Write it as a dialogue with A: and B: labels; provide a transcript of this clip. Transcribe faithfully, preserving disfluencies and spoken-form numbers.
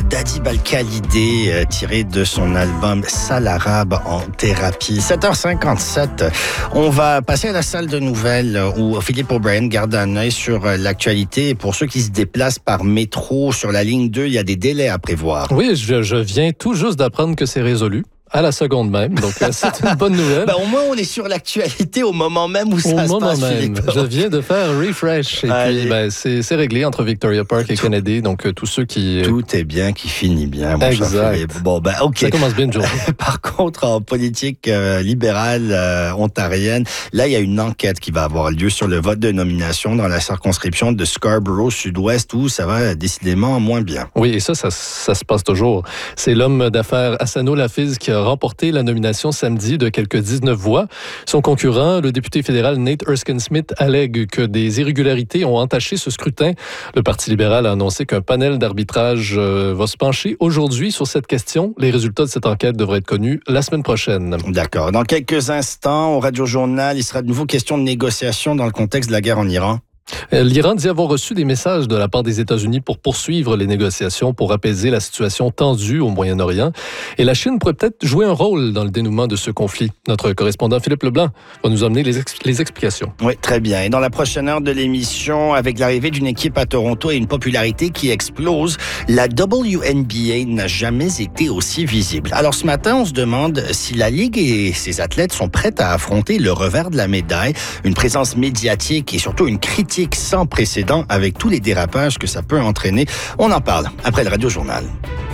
A: d'Adib Al-Khalidé, euh, tiré de son album Sale Arabe en thérapie. sept heures cinquante-sept, on va passer à la salle de nouvelles où Philippe O'Brien garde un œil sur l'actualité. Pour ceux qui se déplacent par métro sur la ligne deux, il y a des délais à prévoir.
B: Oui, je, je viens tout juste d'apprendre que c'est résolu. À la seconde même, donc c'est une bonne nouvelle.
A: Ben, au moins, on est sur l'actualité au moment même où ça
B: au
A: se
B: moment
A: passe,
B: même.
A: Philippe.
B: Je viens de faire refresh et
A: Allez.
B: puis ben, c'est, c'est réglé entre Victoria Park et
A: Tout,
B: Kennedy, donc euh, tous ceux qui...
A: Tout est bien qui finit bien, mon cher
B: Exact.
A: Philippe. Bon, ben, OK.
B: Ça commence bien une journée.
A: Par contre, en politique euh, libérale euh, ontarienne, là, il y a une enquête qui va avoir lieu sur le vote de nomination dans la circonscription de Scarborough Sud-Ouest où ça va décidément moins bien.
B: Oui, et ça, ça, ça se passe toujours. C'est l'homme d'affaires Hassano Lafiz qui a remporté la nomination samedi de quelques dix-neuf voix. Son concurrent, le député fédéral Nate Erskine-Smith, allègue que des irrégularités ont entaché ce scrutin. Le Parti libéral a annoncé qu'un panel d'arbitrage euh, va se pencher aujourd'hui sur cette question. Les résultats de cette enquête devraient être connus la semaine prochaine.
A: D'accord. Dans quelques instants, au Radio-Journal, il sera de nouveau question de négociation dans le contexte de la guerre en Iran.
B: L'Iran dit avoir reçu des messages de la part des États-Unis pour poursuivre les négociations pour apaiser la situation tendue au Moyen-Orient. Et la Chine pourrait peut-être jouer un rôle dans le dénouement de ce conflit. Notre correspondant Philippe Leblanc va nous emmener les, ex- les explications.
A: Oui, très bien. Et dans la prochaine heure de l'émission, avec l'arrivée d'une équipe à Toronto et une popularité qui explose, la W N B A n'a jamais été aussi visible. Alors ce matin, on se demande si la Ligue et ses athlètes sont prêts à affronter le revers de la médaille, une présence médiatique et surtout une critique sans précédent avec tous les dérapages que ça peut entraîner. On en parle après le Radio-Journal.